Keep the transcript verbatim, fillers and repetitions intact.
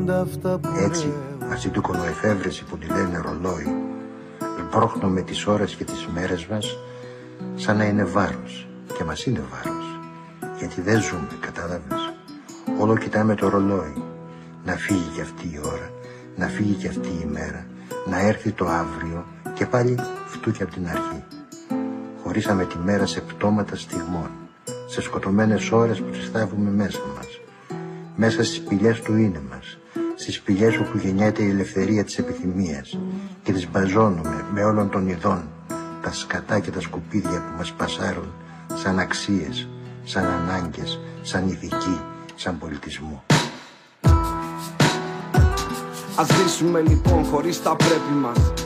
Έτσι, αυτή του κολοεφεύρεση που τη λένε ρολόι, σπρώχνουμε τις ώρες και τις μέρες μας σαν να είναι βάρος. Και μας είναι βάρος, γιατί δεν ζούμε, κατάλαβες. Όλο κοιτάμε το ρολόι, να φύγει κι αυτή η ώρα, να φύγει κι αυτή η μέρα, να έρθει το αύριο και πάλι φτούκι από την αρχή. Χωρίσαμε τη μέρα σε πτώματα στιγμών, σε σκοτωμένες ώρες που τις θάβουμε μέσα μας, μέσα στις σπηλιές του είναι μας, στις σπηλιές όπου γεννιέται η ελευθερία της επιθυμίας και τις μπαζώνουμε με όλων των ειδών τα σκατά και τα σκουπίδια που μας πασάρουν σαν αξίες, σαν ανάγκες, σαν ηθική, σαν πολιτισμό. Ας ζήσουμε λοιπόν χωρίς τα πρέπει μας.